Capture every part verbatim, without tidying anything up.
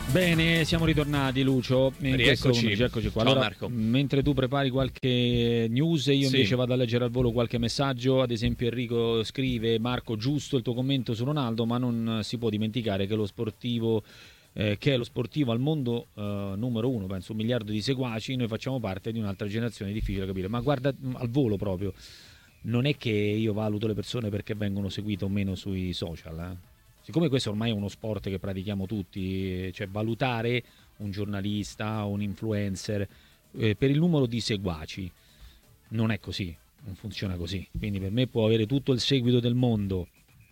Bene, siamo ritornati, Lucio. In Rieccoci. questo, eccoci qua. Ciao Allora, Marco. mentre tu prepari qualche news, io Sì. invece vado a leggere al volo qualche messaggio. Ad esempio, Enrico scrive: Marco, giusto il tuo commento su Ronaldo, ma non si può dimenticare che lo sportivo. Eh, che è lo sportivo al mondo eh, numero uno, penso un miliardo di seguaci, noi facciamo parte di un'altra generazione, è difficile capire, ma guarda al volo proprio, non è che io valuto le persone perché vengono seguite o meno sui social, eh. Siccome questo ormai è uno sport che pratichiamo tutti, cioè valutare un giornalista, un influencer eh, per il numero di seguaci non è così, non funziona così. Quindi per me può avere tutto il seguito del mondo,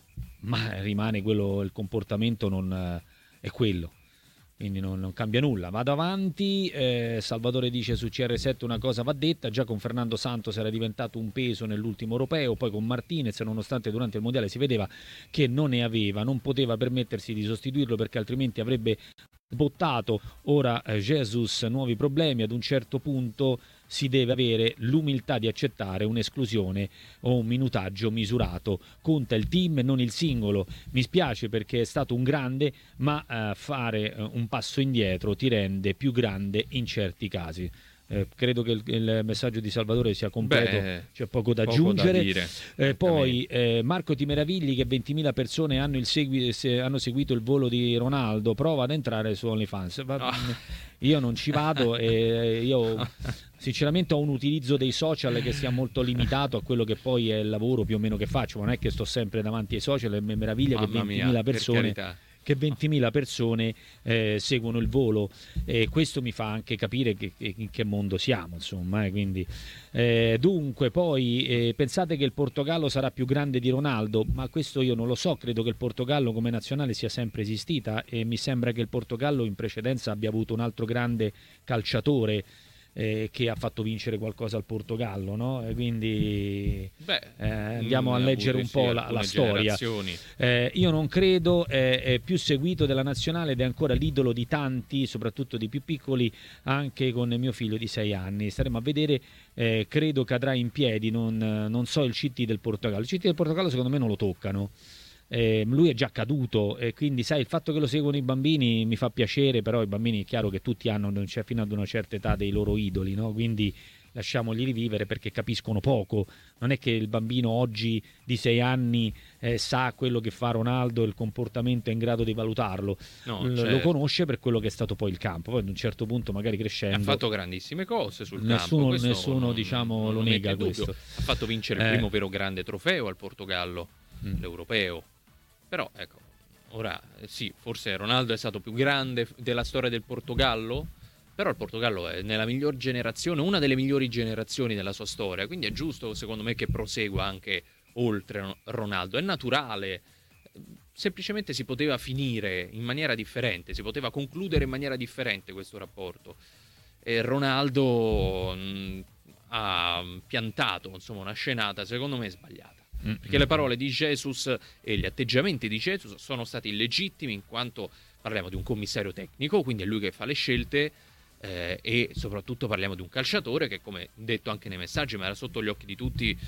ma rimane quello, il comportamento non eh, è quello. Quindi non, non cambia nulla. Vado avanti. eh, Salvatore dice su C R sette una cosa va detta: già con Fernando Santos era diventato un peso nell'ultimo europeo, poi con Martinez, nonostante durante il mondiale si vedeva che non ne aveva, non poteva permettersi di sostituirlo perché altrimenti avrebbe bottato. Ora eh, Jesus, nuovi problemi, ad un certo punto si deve avere l'umiltà di accettare un'esclusione o un minutaggio misurato. Conta il team e non il singolo. Mi spiace perché è stato un grande, ma eh, fare eh, un passo indietro ti rende più grande in certi casi. Eh, credo che il, il messaggio di Salvatore sia completo, Beh, c'è poco da poco aggiungere. da dire, Eh, poi eh, Marco, ti meravigli che ventimila persone hanno, il segui- se- hanno seguito il volo di Ronaldo, prova ad entrare su OnlyFans. Va- Oh. Io non ci vado e io sinceramente ho un utilizzo dei social che sia molto limitato a quello che poi è il lavoro più o meno che faccio, ma non è che sto sempre davanti ai social e mi meraviglia che Mamma mia, ventimila per persone carità. che ventimila persone eh, seguono il volo, e questo mi fa anche capire che, che, in che mondo siamo, insomma, eh, quindi eh, dunque poi eh, pensate che il Portogallo sarà più grande di Ronaldo, ma questo io non lo so, credo che il Portogallo come nazionale sia sempre esistita e mi sembra che il Portogallo in precedenza abbia avuto un altro grande calciatore eh, che ha fatto vincere qualcosa al Portogallo, no? E quindi Beh, eh, andiamo a ne ha leggere avute, un po' sì, la, la alcune storia. generazioni. Eh, io non credo, è, è più seguito della nazionale ed è ancora l'idolo di tanti, soprattutto di più piccoli, anche con mio figlio di sei anni. Staremo a vedere, eh, credo cadrà in piedi, non, non so il C T del Portogallo. Il C T del Portogallo secondo me non lo toccano. Eh, lui è già caduto e quindi sai il fatto che lo seguono i bambini mi fa piacere, però i bambini è chiaro che tutti hanno cioè, fino ad una certa età dei loro idoli, no? Quindi lasciamoli rivivere perché capiscono poco. Non è che il bambino oggi di sei anni eh, sa quello che fa Ronaldo, il comportamento è in grado di valutarlo. No, L- certo. lo conosce per quello che è stato poi il campo, poi ad un certo punto magari crescendo Ha fatto grandissime cose sul nessuno, campo. Questo nessuno non, diciamo non lo lo nega mette in dubbio. questo. Ha fatto vincere Eh. il primo vero grande trofeo al Portogallo, Mm. l'europeo. Però ecco, ora eh, sì, forse Ronaldo è stato più grande della storia del Portogallo, però il Portogallo è nella miglior generazione, una delle migliori generazioni della sua storia, quindi è giusto secondo me che prosegua anche oltre Ronaldo. È naturale, semplicemente si poteva finire in maniera differente, si poteva concludere in maniera differente questo rapporto. E Ronaldo mh, ha piantato insomma una scenata secondo me sbagliata. Perché le parole di Jesus e gli atteggiamenti di Jesus sono stati illegittimi in quanto parliamo di un commissario tecnico, quindi è lui che fa le scelte eh, e soprattutto parliamo di un calciatore che, come detto anche nei messaggi, ma era sotto gli occhi di tutti,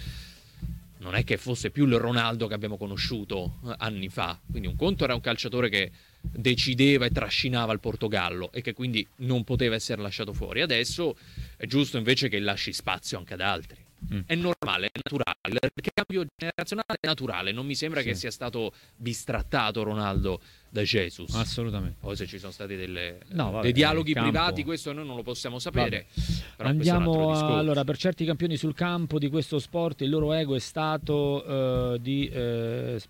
non è che fosse più il Ronaldo che abbiamo conosciuto anni fa. Quindi un conto era un calciatore che decideva e trascinava il Portogallo e che quindi non poteva essere lasciato fuori. Adesso è giusto invece che lasci spazio anche ad altri. Mm. È normale, è naturale, perché il cambio generazionale è naturale, non mi sembra sì. che sia stato bistrattato Ronaldo da Jesus. Assolutamente. Poi se ci sono stati delle, no, vabbè, dei dialoghi campo... privati, questo noi non lo possiamo sapere. Però andiamo a, allora, per certi campioni sul campo di questo sport il loro ego è stato uh, di uh,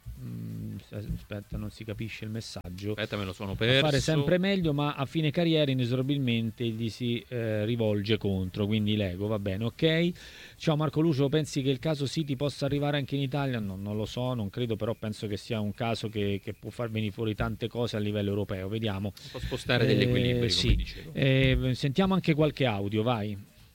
aspetta, non si capisce il messaggio. Aspetta, me lo sono perso. Fare sempre meglio, ma a fine carriera inesorabilmente gli si eh, rivolge contro, quindi l'ego, va bene, ok. Ciao Marco Lucio, pensi che il caso City possa arrivare anche in Italia? No, non lo so, non credo, però penso che sia un caso che, che può far venire fuori tante cose a livello europeo, vediamo. Può spostare degli equilibri, eh, come sì. dicevo. Eh, sentiamo anche qualche audio, vai.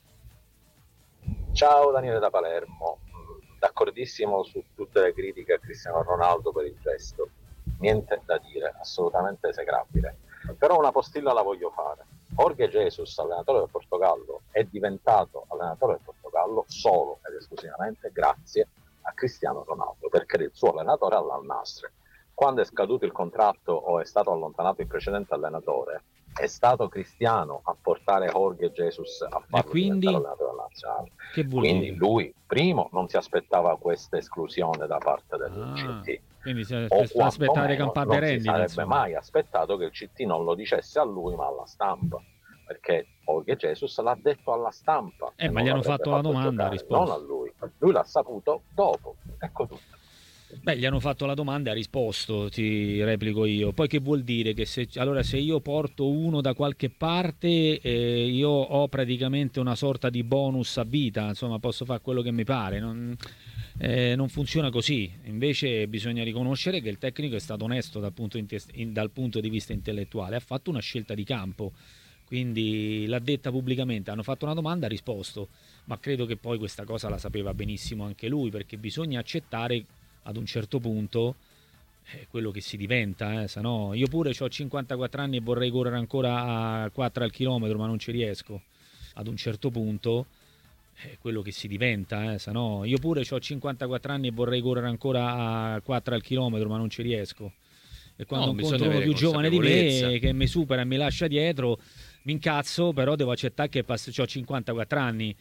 Ciao Daniele da Palermo, d'accordissimo su tutte le critiche a Cristiano Ronaldo per il gesto, niente da dire, assolutamente esecrabile, però una postilla la voglio fare. Jorge Jesus, allenatore del Portogallo, è diventato allenatore del Portogallo solo ed esclusivamente grazie a Cristiano Ronaldo, perché era il suo allenatore all'Al Nassr. Quando è scaduto il contratto o è stato allontanato il precedente allenatore, è stato Cristiano a portare Jorge Jesus a farlo quindi? diventare allenatore nazionale. Che vuol Quindi dire? lui, primo, non si aspettava questa esclusione da parte del Ah, C T. quindi si O aspettava aspettare quantomeno campate non si rendite, sarebbe insomma. mai aspettato che il C T non lo dicesse a lui ma alla stampa, perché Jorge Jesus l'ha detto alla stampa. Eh, e ma non gli hanno l'avrebbe fatto la domanda, ha giocare, risposto. non a lui. Lui l'ha saputo dopo, ecco tutto. Beh, gli hanno fatto la domanda e ha risposto, ti replico io. Poi che vuol dire? Che se, allora se io porto uno da qualche parte, eh, io ho praticamente una sorta di bonus a vita, insomma posso fare quello che mi pare. Non, eh, non funziona così. Invece bisogna riconoscere che il tecnico è stato onesto dal punto, in, in, dal punto di vista intellettuale, ha fatto una scelta di campo. Quindi l'ha detta pubblicamente, hanno fatto una domanda, ha risposto. Ma credo che poi questa cosa la sapeva benissimo anche lui, perché bisogna accettare ad un certo punto eh, quello che si diventa, eh, se no io pure ho cinquantaquattro anni e vorrei correre ancora a quattro al chilometro, ma non ci riesco. Ad un certo punto eh, quello che si diventa, eh, se no io pure ho cinquantaquattro anni e vorrei correre ancora a quattro al chilometro, ma non ci riesco. E quando No, incontro bisogna uno avere più giovane di me consapevolezza. che mi supera e mi lascia dietro, mi incazzo, però devo accettare che ho cinquantaquattro anni.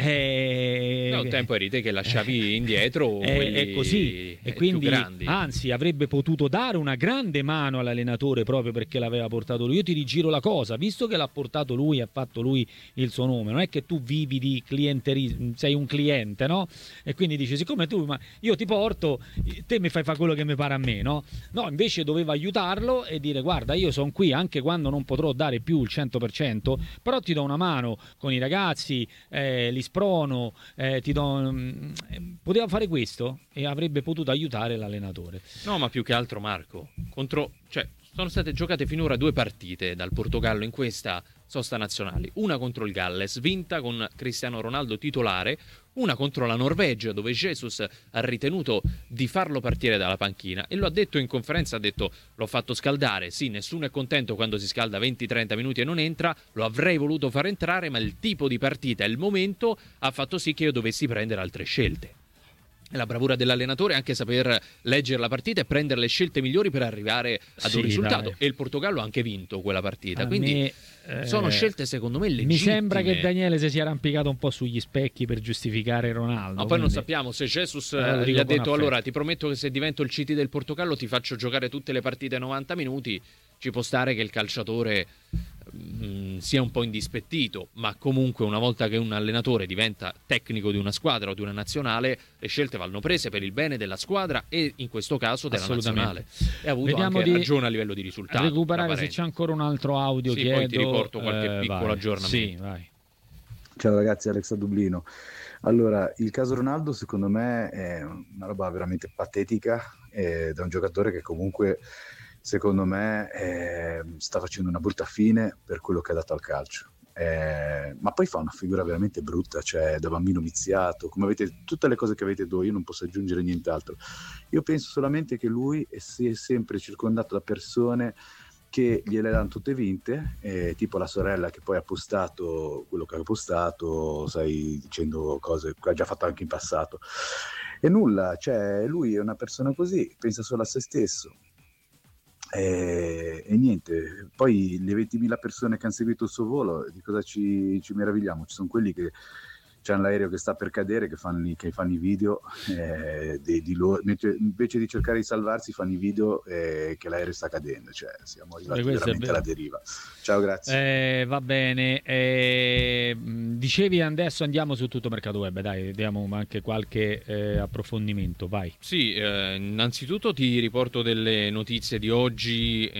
Eh, No, un tempo eri te che lasciavi indietro è, quelli è così, e più quindi grandi. anzi avrebbe potuto dare una grande mano all'allenatore proprio perché l'aveva portato lui. Io ti rigiro la cosa, visto che l'ha portato lui, ha fatto lui il suo nome, non è che tu vivi di clienterismo, sei un cliente, no? E quindi dici, siccome tu, ma io ti porto, te mi fai fare quello che mi pare a me, no? No, invece doveva aiutarlo e dire, guarda, io sono qui anche quando non potrò dare più il cento per cento, però ti do una mano con i ragazzi, eh, li sprono, eh, ti do... mm, poteva fare questo e avrebbe potuto aiutare l'allenatore. No, ma più che altro Marco, contro, cioè, sono state giocate finora due partite dal Portogallo in questa sosta nazionali, una contro il Galles vinta con Cristiano Ronaldo titolare, una contro la Norvegia dove Jesus ha ritenuto di farlo partire dalla panchina e lo ha detto in conferenza, ha detto l'ho fatto scaldare, sì, nessuno è contento quando si scalda venti trenta minuti e non entra, lo avrei voluto far entrare, ma il tipo di partita e il momento ha fatto sì che io dovessi prendere altre scelte. La bravura dell'allenatore è anche saper leggere la partita e prendere le scelte migliori per arrivare ad Sì, un risultato. dai. E il Portogallo ha anche vinto quella partita. A Quindi me, eh, sono scelte secondo me legittime. mi sembra che Daniele si sia arrampicato un po' sugli specchi per giustificare Ronaldo. Ma poi quindi... non sappiamo se Jesus Eh, lo eh, dico gli ha con detto affetto. allora ti prometto che se divento il C T del Portogallo ti faccio giocare tutte le partite novanta minuti. Ci può stare che il calciatore mh, sia un po' indispettito, ma comunque una volta che un allenatore diventa tecnico di una squadra o di una nazionale, le scelte vanno prese per il bene della squadra e in questo caso della nazionale. E ha avuto Vediamo anche di ragione a livello di risultato. recuperare se c'è ancora un altro audio. Sì, chiedo, poi ti riporto qualche eh, piccolo vai. aggiornamento. Sì, vai. Ciao ragazzi, Alex da Dublino. Allora, il caso Ronaldo secondo me è una roba veramente patetica, è da un giocatore che comunque secondo me eh, sta facendo una brutta fine per quello che ha dato al calcio. Eh, ma poi fa una figura veramente brutta, cioè da bambino viziato, come avete tutte le cose che avete voi, io non posso aggiungere nient'altro. Io penso solamente che lui si è sempre circondato da persone che gliele danno tutte vinte, eh, tipo la sorella che poi ha postato quello che ha postato, sai, dicendo cose che ha già fatto anche in passato. E nulla, cioè lui è una persona così, pensa solo a se stesso. E, e niente, poi le ventimila persone che hanno seguito il suo volo, di cosa ci, ci meravigliamo? Ci sono quelli che c'hanno l'aereo che sta per cadere, che fanno, i- che fanno i video eh, di, di loro, invece, invece di cercare di salvarsi fanno i video eh, che l'aereo sta cadendo, cioè siamo arrivati questo è veramente vero. alla deriva. Ciao, grazie. Eh, va bene. Eh, mh, dicevi adesso andiamo su tutto mercato web, dai, diamo anche qualche eh, approfondimento, vai. Sì, eh, innanzitutto ti riporto delle notizie di oggi.